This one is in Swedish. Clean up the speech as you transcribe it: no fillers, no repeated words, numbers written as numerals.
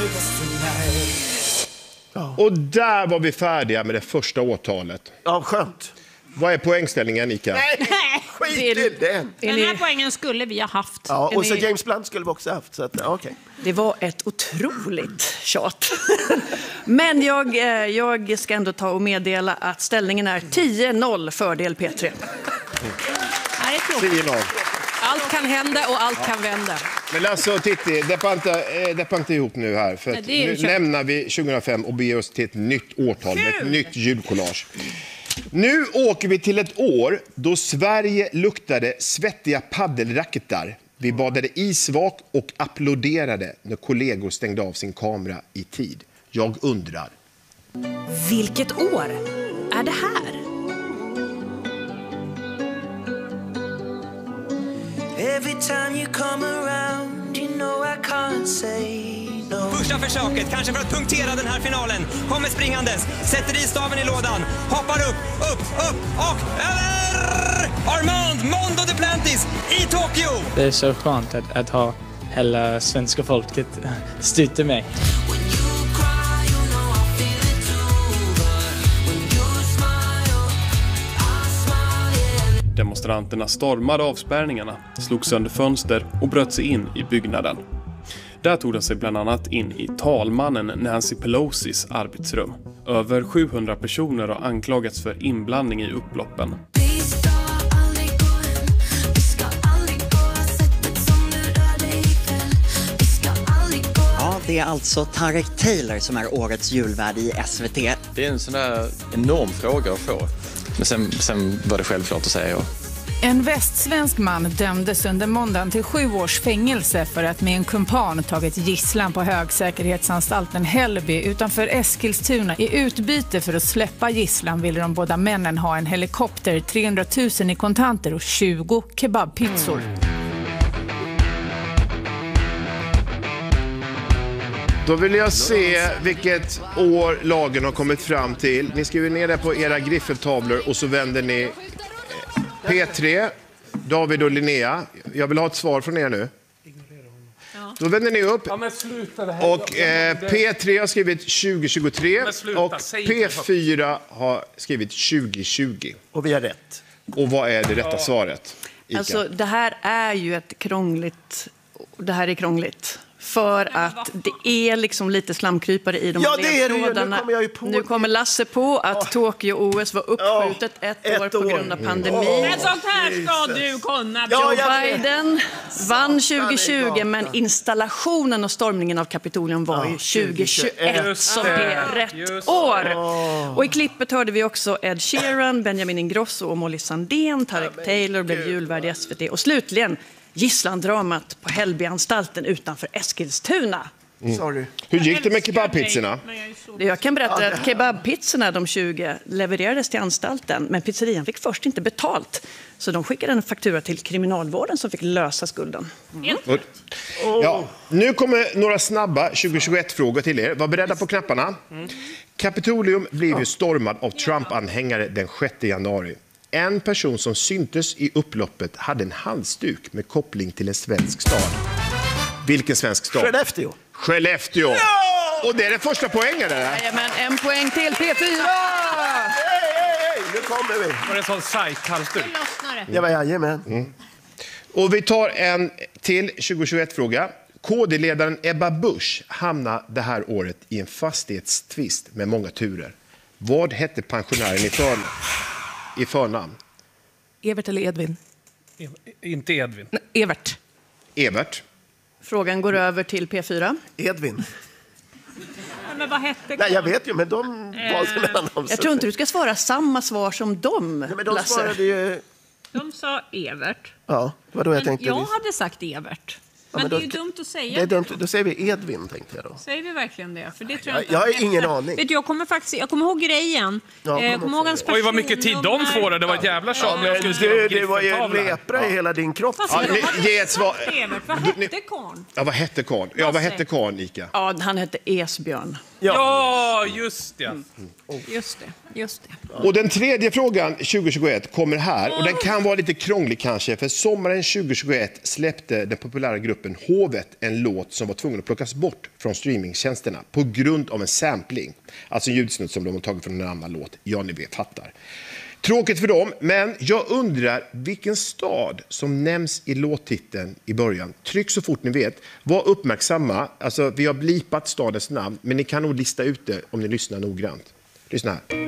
Och där var vi färdiga med det första årtalet. Ja, skönt. Vad är poängställningen, Ika? Nej, skit i den. Den här poängen skulle vi ha haft. Ja, och så James Blunt skulle vi också haft. Så att, okay. Det var ett otroligt tjat. Men jag ska ändå ta och meddela att ställningen är 10-0 fördel P3. Här är tråkigt. 10-0. Allt kan hända och allt kan vända. Men alltså, Titti, deppa inte ihop nu här. För att nu lämnar vi 2005 och beger oss till ett nytt årtal med ett nytt julkollage. Nu åker vi till ett år då Sverige luktade svettiga paddelracketar. Vi badade isvak och applåderade när kollegor stängde av sin kamera i tid. Jag undrar. Vilket år är det här? Every time you come around, you know I can't say no. Första försöket, kanske för att punktera den här finalen. Kommer springandes, sätter i staven i lådan, hoppar upp och över! Armand Mondo Duplantis i Tokyo! Det är så skönt att ha hela svenska folket stötta mig. Demonstranterna stormade avspärrningarna, slog sönder fönster och bröt sig in i byggnaden. Där tog de sig bland annat in i talmannen Nancy Pelosis arbetsrum. Över 700 personer har anklagats för inblandning i upploppen. Ja, det är alltså Tarek Taylor som är årets julvärd i SVT. Det är en sån där enorm fråga att få. Men sen var det självklart att säga ja. En västsvensk man dömdes under måndagen till 7 års fängelse för att med en kumpan tagit gisslan på högsäkerhetsanstalten Hällby utanför Eskilstuna. I utbyte för att släppa gisslan ville de båda männen ha en helikopter, 300 000 i kontanter och 20 kebabpizzor. Då vill jag se vilket år lagen har kommit fram till. Ni skriver ner det på era griffeltavlor och så vänder ni P3, David och Linnea. Jag vill ha ett svar från er nu. Då vänder ni upp. Ja, men sluta det här. Och P3 har skrivit 2023 och P4 har skrivit 2020. Och vi har rätt. Och vad är det rätta svaret? Ika? Alltså, det här är ju ett krångligt... Det här är krångligt. För att det är liksom lite slamkrypare i de ja, det är det ju. ledtrådarna. Nu kommer Lasse på att Tokyo-OS var uppskjutet ett år på grund av pandemin. Men sånt här ska du kunna. Joe Biden vann 2020, men installationen och stormningen av Kapitolium var ju 2021, som är rätt år. Och i klippet hörde vi också Ed Sheeran, Benjamin Ingrosso och Molly Sandén. Tarek Taylor blev julvärd i SVT. Och slutligen gisslandramat på Hällbyanstalten utanför Eskilstuna. Sorry. Hur gick det med kebabpizzorna? Jag kan berätta att kebabpizzorna, de 20, levererades till anstalten. Men pizzerian fick först inte betalt. Så de skickade en faktura till kriminalvården som fick lösa skulden. Ja, nu kommer några snabba 2021-frågor till er. Var beredda på knapparna. Kapitolium blev ju stormad av Trump-anhängare den 6 januari. En person som syntes i upploppet hade en halsduk med koppling till en svensk stad. Vilken svensk stad? Skellefteå. Skellefteå. Ja! Och det är det första poängen där. Jajamän, en poäng till P4! Hej, nu kommer vi. Var det en sån sajt-halsduk? Ja, men jajamän. Och vi tar en till 2021-fråga. KD-ledaren Ebba Busch hamnade det här året i en fastighetstvist med många turer. Vad hette pensionären i förnamn? Evert eller Edvin? Inte Edvin. Nej, Evert. Evert. Frågan går över till P4. Edvin. Men vad hette? Nej, jag vet ju, men de valde mellan dem. Jag tror inte du ska svara samma svar som dem, Nej, men de svarade ju... De sa Evert. Ja, det var då jag tänkte... Jag hade sagt Evert. Men det är ju dumt att säga. Det är dumt. Då säger vi Edvin, tänkte jag då. Säger vi verkligen det? För det tror jag har ingen aning. Vet du, jag kommer ihåg grejen. Jag kommer ihåg hans Oj, vad mycket tid de får. Det var ett jävla tjat. Det var ju en lepra i hela din kropp. Ge ett svar. Vad hette karn? Ja, vad hette karn? Ja, vad hette karn, Ika? Ja, han hette Esbjörn. Ja, just det. Just Just det. Och den tredje frågan 2021 kommer här och den kan vara lite krånglig kanske för sommaren 2021 släppte den populära gruppen Hovet en låt som var tvungen att plockas bort från streamingtjänsterna på grund av en sampling. Alltså en ljudsnutt som de har tagit från en annan låt. Ja, ni vet, fattar. Tråkigt för dem, men jag undrar vilken stad som nämns i låttiteln i början. Tryck så fort ni vet. Var uppmärksamma. Alltså, vi har blipat stadens namn, men ni kan nog lista ut det om ni lyssnar noggrant. Lyssna här.